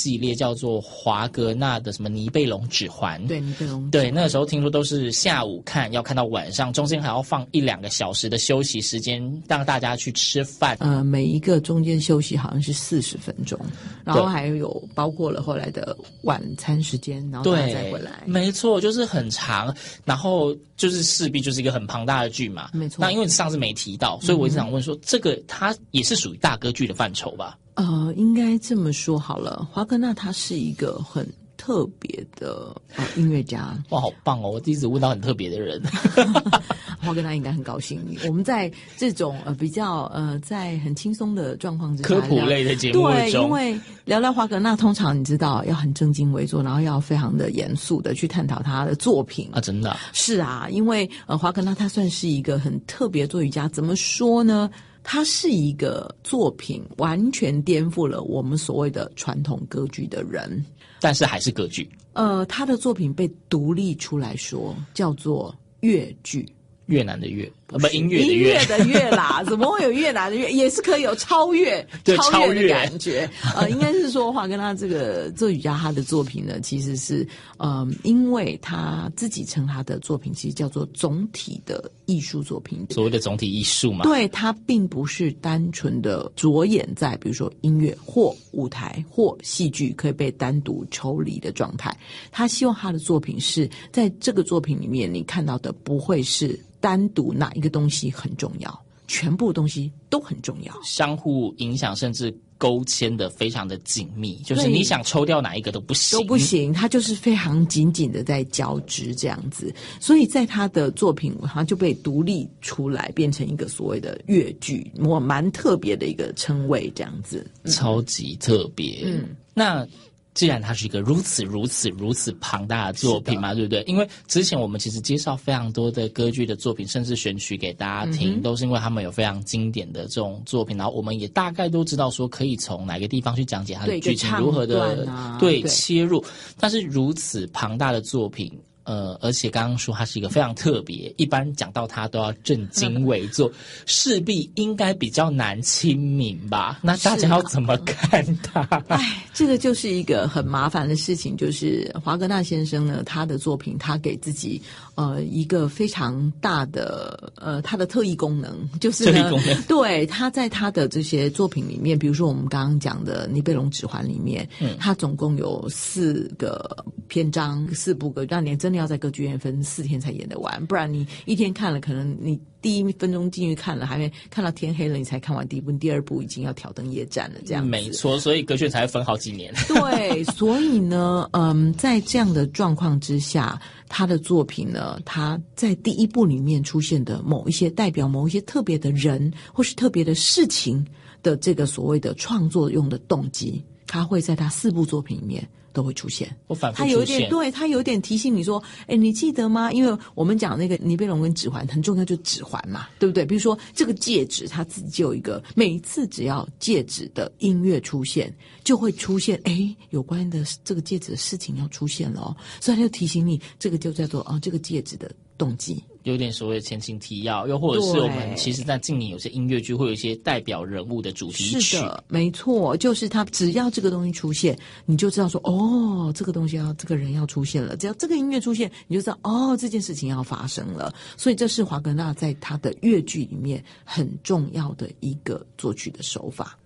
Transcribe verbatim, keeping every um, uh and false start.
系列叫做华格纳的什么尼贝龙指环， 对，尼贝龙指环， 对，那个时候听说都是下午看，要看到晚上，中间还要放一两个小时的休息时间，让大家去吃饭。 呃，每一个中间休息好像是四十分钟，然后还有包括了后来的晚餐时间，然后大家再回来。 没错，就是很长，然后就是势必就是一个很庞大的剧嘛。 没错。 那因为上次没提到，所以我一直想问说，嗯、这个它也是属于大歌剧的范畴吧？ 呃，应该这么说好了，华格纳他是一个很特别的、呃、音乐家。 哇，好棒哦！我第一次问到很特别的人。 华格纳应该很高兴。我们在这种呃比较呃在很轻松的状况之下， 科普类的节目中， 对，因为聊聊华格纳，通常你知道要很正襟危坐，然后要非常的严肃的去探讨他的作品啊，真的、啊、 是啊，因为呃华格纳他算是一个很特别的作曲家，怎么说呢？他是一个作品完全颠覆了我们所谓的传统歌剧的人， 但是还是歌剧。 呃，他的作品被独立出来说，叫做乐剧。 越南的越， 不不音乐的乐， 音乐的乐啦，怎么会有越南的乐？也是可以有超越， 对超越的感觉。呃，应该是说华格纳这个作曲家他的作品呢，其实是呃，因为他自己称他的作品其实叫做总体的艺术作品， 所谓的总体艺术嘛。 对，他并不是单纯的着眼在比如说音乐或舞台或戏剧可以被单独抽离的状态。他希望他的作品是在这个作品里面，你看到的不会是单独哪一个东西很重要，全部东西都很重要， 相互影响，甚至勾牵的非常的紧密，就是你想抽掉哪一个都不行， 都不行，它就是非常紧紧的在交织这样子。所以在他的作品，它就被独立出来，变成一个所谓的乐剧，我蛮特别的一个称谓这样子， 嗯、超级特别。嗯，那。既然它是一个如此如此如此庞大的作品嘛，对不对？因为之前我们其实介绍非常多的歌剧的作品，甚至选曲给大家听、嗯、都是因为他们有非常经典的这种作品，然后我们也大概都知道说可以从哪个地方去讲解它的剧情如何的 对,、啊、对切入。但是如此庞大的作品，呃，而且刚刚说它是一个非常特别，一般讲到它都要正襟危坐，势必应该比较难亲民吧？那大家要怎么看它？ 哎，这个就是一个很麻烦的事情，就是华格纳先生呢，他的作品他给自己呃一个非常大的呃他的特异功能，就是呢，特异功能，对，他在他的这些作品里面，比如说我们刚刚讲的《尼贝龙指环》里面，嗯，他总共有四个篇章，四部歌，让你真的要在歌剧院分四天才演得完，不然你一天看了，可能你第一分钟进去看了，还没看到天黑了，你才看完第一部，第二部已经要挑灯夜战了，这样子。 没错，所以歌剧院才会分好几年。 对，所以呢，嗯，在这样的状况之下，他的作品呢，他在第一部里面出现的某一些代表某一些特别的人或是特别的事情的这个所谓的创作用的动机，他会在他四部作品里面都会出现， 我反复出现， 他有点对他有点提醒你说，哎，你记得吗？因为我们讲那个尼贝龙跟指环很重要，就是指环嘛，对不对？比如说这个戒指，它自己就有一个，每一次只要戒指的音乐出现，就会出现，哎，有关的这个戒指的事情要出现了哦，所以他就提醒你，这个就叫做哦，这个戒指的动机。 有点所谓的前情提要，又或者是我们其实在近年有些音乐剧会有一些代表人物的主题曲。 是的，没错，就是他只要这个东西出现，你就知道说哦，这个东西要这个人要出现了，只要这个音乐出现，你就知道哦，这件事情要发生了。所以这是华格纳在他的乐剧里面很重要的一个作曲的手法。